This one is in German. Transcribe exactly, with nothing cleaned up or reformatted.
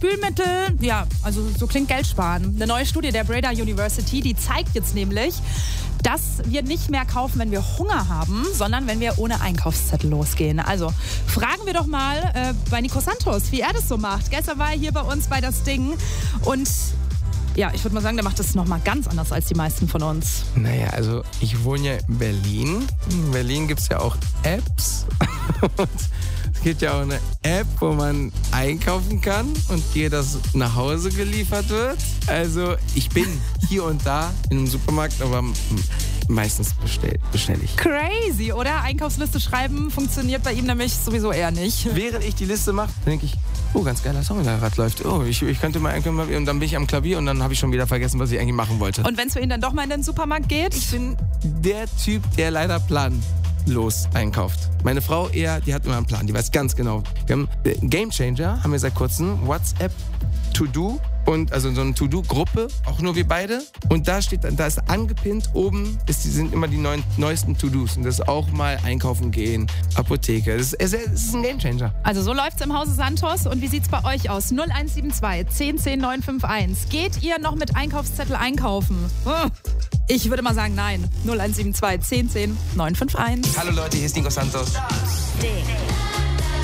Spülmittel, ja, also so klingt Geld sparen. Eine neue Studie der Breda University, die zeigt jetzt nämlich, dass wir nicht mehr kaufen, wenn wir Hunger haben, sondern wenn wir ohne Einkaufszettel losgehen. Also fragen wir doch mal äh, bei Nico Santos, wie er das so macht. Gestern war er hier bei uns bei Das Ding und ja, ich würde mal sagen, der macht das nochmal ganz anders als die meisten von uns. Naja, also ich wohne ja in Berlin. In Berlin gibt es ja auch Apps. Und es gibt ja auch eine App, wo man einkaufen kann und dir das nach Hause geliefert wird. Also ich bin hier und da in einem Supermarkt, aber meistens bestell, bestell ich. Crazy, oder? Einkaufsliste schreiben funktioniert bei ihm nämlich sowieso eher nicht. Während ich die Liste mache, denke ich, oh, ganz geiler Song, der gerade läuft. Oh, ich, ich könnte mal einkaufen. Und dann bin ich am Klavier und dann habe ich schon wieder vergessen, was ich eigentlich machen wollte. Und wenn es für ihn dann doch mal in den Supermarkt geht? Ich bin der Typ, der leider planlos einkauft. Meine Frau eher, die hat immer einen Plan, die weiß ganz genau. Wir haben äh, Gamechanger, haben wir seit kurzem, WhatsApp To-Do und also so eine To-Do-Gruppe, auch nur wir beide. Und da steht, da ist angepinnt oben, ist, sind immer die neuen, neuesten To-Dos. Und das ist auch mal einkaufen gehen, Apotheke. Das ist, es ist ein Gamechanger. Also so läuft's im Hause Santos. Und wie sieht's bei euch aus? null eins sieben zwei, zehn zehn, neun fünf eins. Geht ihr noch mit Einkaufszettel einkaufen? Ich würde mal sagen, nein. null eins sieben zwei, zehn zehn, neun fünf eins. Hallo Leute, hier ist Nico Santos. Das Ding.